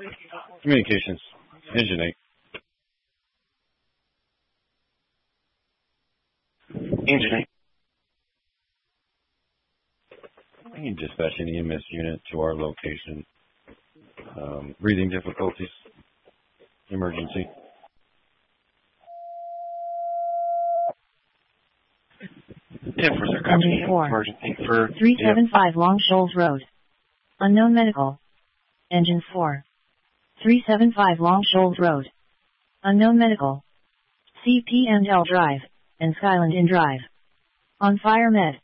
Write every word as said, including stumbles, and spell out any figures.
Communications. Engine eight. Engine eight. I can dispatch an E M S unit to our location. Um, breathing difficulties. Emergency. ten four, sir. Engine four. Emergency for three seven five Long Shoals Road. Unknown medical. Engine four. three seven five Long Shoals Road. Unknown medical. C P and L Drive, and Skyland Inn Drive. On fire med.